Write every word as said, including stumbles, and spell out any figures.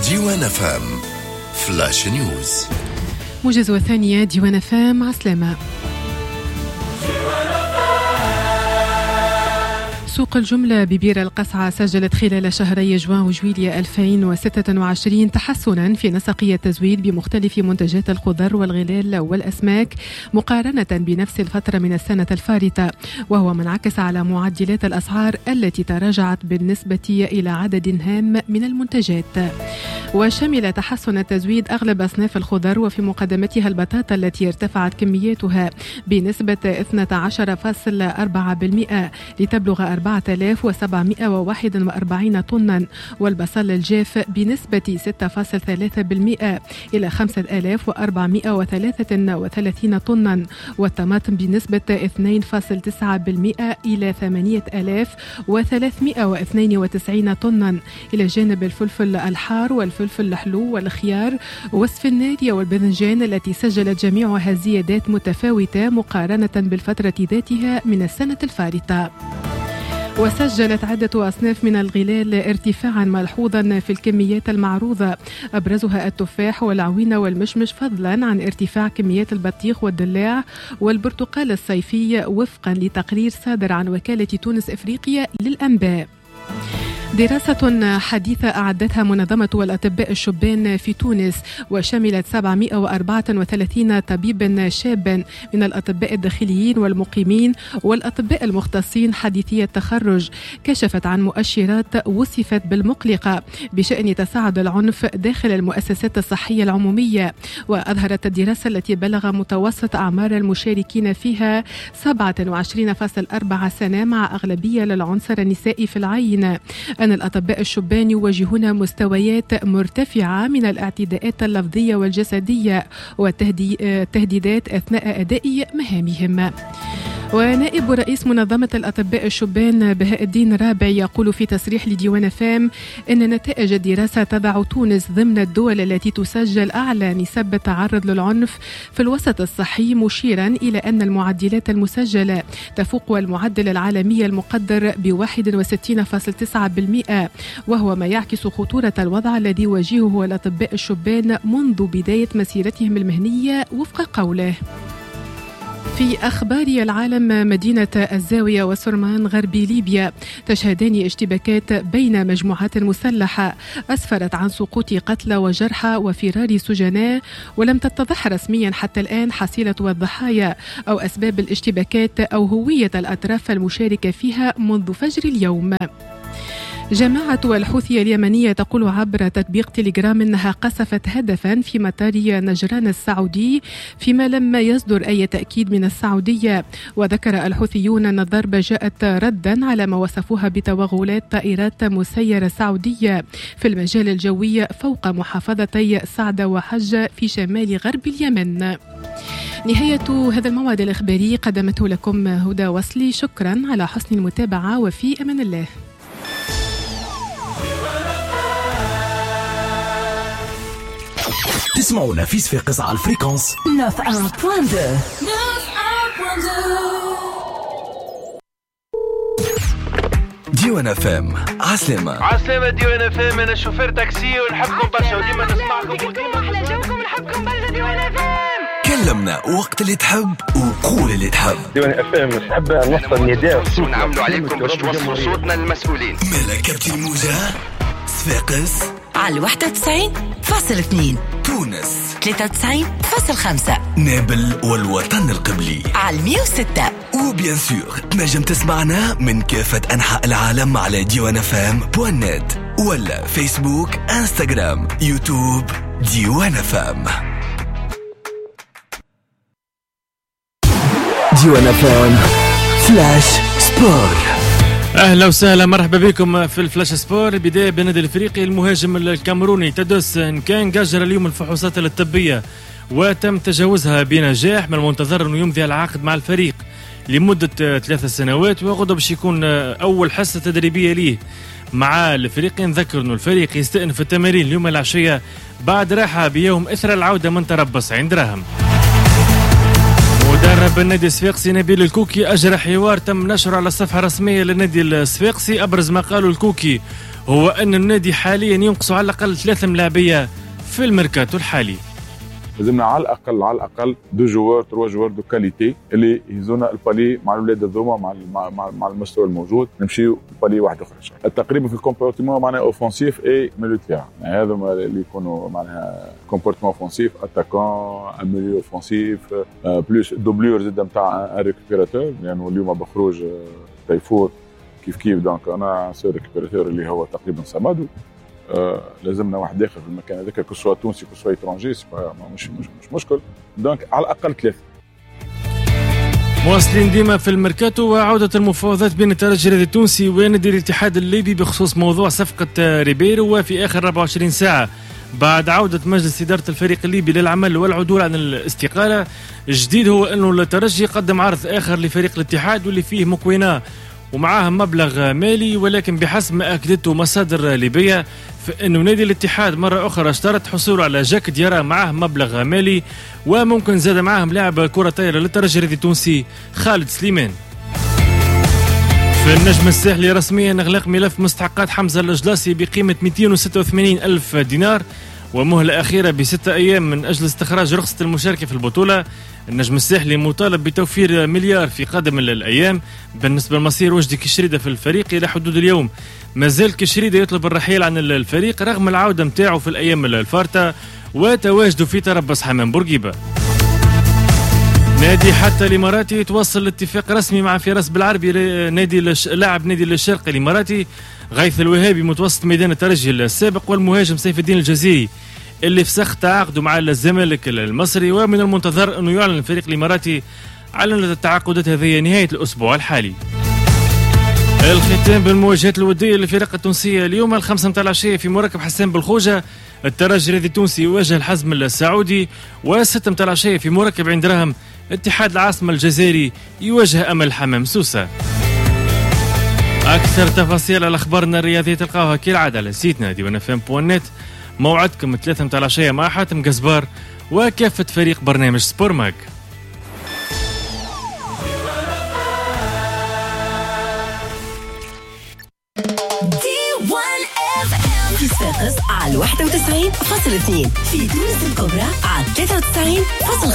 ديوان اف ام فلاش نيوز. موجز وثانية ديوان اف ام عسلامة. سوق الجملة ببير القصعة سجلت خلال شهري جوان وجويلية ألفين وستة وعشرين تحسنا في نسقية التزويد بمختلف منتجات الخضر والغلال والأسماك مقارنة بنفس الفترة من السنة الفارطة، وهو منعكس على معدلات الأسعار التي تراجعت بالنسبة إلى عدد هام من المنتجات. وشمل تحسن التزويد أغلب أصناف الخضر وفي مقدمتها البطاطا التي ارتفعت كمياتها بنسبة اثني عشر فاصلة أربعة بالمئة لتبلغ أربعة آلاف وسبعمئة وواحد وأربعين طنا، والبصل الجاف بنسبة ستة فاصلة ثلاثة بالمئة إلى خمسة آلاف وأربعمئة وثلاثة وثلاثين طنا، والطماطم بنسبة اثنين فاصلة تسعة بالمئة إلى ثمانية آلاف وثلاثمئة واثنين وتسعين طنا، إلى جانب الفلفل الحار والفلفل الحلو والخيار والسفناريا والباذنجان التي سجلت جميعها زيادات متفاوتة مقارنة بالفترة ذاتها من السنة الفارطة. وسجلت عدة أصناف من الغلال ارتفاعا ملحوظا في الكميات المعروضة، أبرزها التفاح والعوينة والمشمش، فضلا عن ارتفاع كميات البطيخ والدلاع والبرتقال الصيفي وفقا لتقرير صادر عن وكالة تونس إفريقيا للأنباء. دراسة حديثة أعدتها منظمة الأطباء الشبان في تونس وشملت سبعمئة وأربعة وثلاثين طبيبا شابا من الأطباء الداخليين والمقيمين والأطباء المختصين حديثي التخرج، كشفت عن مؤشرات وصفت بالمقلقة بشأن تصاعد العنف داخل المؤسسات الصحية العمومية. وأظهرت الدراسة التي بلغ متوسط أعمار المشاركين فيها سبعة وعشرين فاصلة أربعة سنة مع أغلبية للعنصر النسائي في العينة أن الأطباء الشبان يواجهون مستويات مرتفعة من الاعتداءات اللفظية والجسدية والتهديدات أثناء أداء مهامهم. ونائب رئيس منظمة الأطباء الشبان بهاء الدين رابع يقول في تصريح لديوان فام أن نتائج الدراسة تضع تونس ضمن الدول التي تسجل أعلى نسب التعرض للعنف في الوسط الصحي، مشيرا إلى أن المعدلات المسجلة تفوق المعدل العالمي المقدر ب واحد وستين فاصلة تسعة بالمئة، وهو ما يعكس خطورة الوضع الذي يواجهه الأطباء الشبان منذ بداية مسيرتهم المهنية وفق قوله. في أخبار العالم، مدينة الزاوية وسرمان غربي ليبيا تشهدان اشتباكات بين مجموعات مسلحة أسفرت عن سقوط قتلى وجرحى وفرار سجناء، ولم تتضح رسميا حتى الآن حصيلة الضحايا أو أسباب الاشتباكات أو هوية الأطراف المشاركة فيها منذ فجر اليوم. جماعة الحوثي اليمنية تقول عبر تطبيق تليجرام أنها قصفت هدفا في مطار نجران السعودي فيما لم يصدر أي تأكيد من السعودية. وذكر الحوثيون أن الضربة جاءت ردا على ما وصفوها بتوغلات طائرات مسيرة سعودية في المجال الجوي فوق محافظتي صعدة وحجة في شمال غرب اليمن. نهاية هذا الموعد الإخباري قدمته لكم هدى وصلي، شكرا على حسن المتابعة وفي أمان الله. تسمعونا في صفاقس على الفريكونس neuf un point deux. ديوان اف ام عسلامة. عسلامة ديوان اف ام، انا شوفير تاكسي ونحبكم برشا وديما نسمعكم وديما احلى جوكم، نحبكم برشا ديوان اف ام. كلمنا وقت اللي تحب وقول اللي تحب. ديوان اف ام نحب نوصل نداء ونعملوا عليكم باش توصلوا صوتنا للمسؤولين. مالا كابتن موجة صفاقس على واحد وتسعين فاصلة اثنين، تونس ثلاثة وتسعين فاصلة خمسة، نابل والوطن القبلي على مية وستة، وبيان سور تنجم تسمعنا من كافة أنحاء العالم على ديوان اف ام بوان نت ولا فيسبوك انستغرام يوتيوب ديوان اف ام. ديوان اف ام فلاش سبور. اهلا وسهلا، مرحبا بكم في الفلاش سبور. بدايه بالنادي الافريقي، المهاجم الكاميروني تادوس كان جاجر اليوم الفحوصات الطبيه وتم تجاوزها بنجاح، من المنتظر انه يمضي العقد مع الفريق لمده ثلاث سنوات، وغدا باش يكون اول حصه تدريبيه ليه مع الفريق. نذكر انه الفريق يستأنف التمارين اليوم العشيه بعد راحه بيوم اثر العوده من تربص عند راهم. مدرب النادي الصفاقسي نبيل الكوكي أجرى حوار تم نشره على الصفحة الرسمية للنادي الصفاقسي. أبرز ما قاله الكوكي هو أن النادي حاليا ينقص على الأقل ثلاثة ملاعبية في الميركاتو الحالي. لازمنا على الاقل على الاقل دو جوار تروا جوار دو كاليتي اللي يهزونا البالي مع الاولاد الذوما مع مع مع المستوى الموجود نمشيو البالي واحد اخر. تقريبا في الكومبورتمون معناها اوفنسيف اي ميليو تيران، يعني هذا اللي يكونوا معناها كومبورتمون اوفنسيف اتاكون ان ميليو اوفنسيف بلوس دوبلور زاد نتاع ان ريكوبيراتور، لانه اليوم بخروج تيفور كيف كيف دونك انا سو ريكوبيراتور اللي هو تقريبا سمادو. آه لازمنا واحد اخر في المكان هذاك كو سوا تونسي كو سوا ايترونجي مش مش مش مشكل، دونك على الاقل ثلاثه. مواصلين ديما في الميركاتو وعودة المفاوضات بين الترجي الرياضي التونسي ونادي الاتحاد الليبي بخصوص موضوع صفقة ريبيرو، وفي آخر أربعة وعشرين ساعة بعد عودة مجلس إدارة الفريق الليبي للعمل والعدول عن الاستقالة، الجديد هو أنه الترجي قدم عرض آخر لفريق الاتحاد واللي فيه مكونة ومعاه مبلغ مالي، ولكن بحسب ما أكدته مصادر ليبية فإنه نادي الاتحاد مرة أخرى اشترط حصوله على جاك ديارا معاه مبلغ مالي، وممكن زاد معاهم لاعب كرة طايرة للترجي الرياضي التونسي خالد سليمان. في النجم الساحلي رسميا اغلاق ملف مستحقات حمزة الجلاصي بقيمة مئتين وستة وثمانين ألف دينار، ومهلة أخيرة بستة أيام من أجل استخراج رخصة المشاركة في البطولة. النجم الساحلي مطالب بتوفير مليار في قادم الأيام. بالنسبة لمصير وجدي كشريدة في الفريق إلى حدود اليوم ما زال كشريدة يطلب الرحيل عن الفريق رغم العودة متاعه في الأيام الفارطة وتواجده في تربص حمام بورقيبة. نادي حتى الإماراتي توصل لاتفاق رسمي مع فراس بالعربي نادي لش... لاعب نادي الشرق الإماراتي غيث الوهابي متوسط ميدان الترجي السابق والمهاجم سيف الدين الجزيري اللي فسخ تعاقده مع الزمالك المصري، ومن المنتظر أنه يعلن الفريق الإماراتي على التعاقدات هذه نهاية الأسبوع الحالي. الختام بالمواجهات الودية للفرق التونسية اليوم الخمسة متاع العشية في مركب حسان بالخوجة الترجي الرياضي التونسي يواجه الحزم السعودي، والستة متاع العشية في مركب عين دراهم اتحاد العاصمة الجزائري يواجه أمل حمام سوسة. أكثر تفاصيل على أخبارنا الرياضية تلقاوها كالعادة على سيتنا ديوان اف ام بوان نت. موعدكم ثلاثة متاع العشية مع حاتم قزبار وكافة فريق برنامج سبور ماك. على واحد وتسعين فاصلة اثنين في تونس الكبرى على ثلاثة وتسعين فاصلة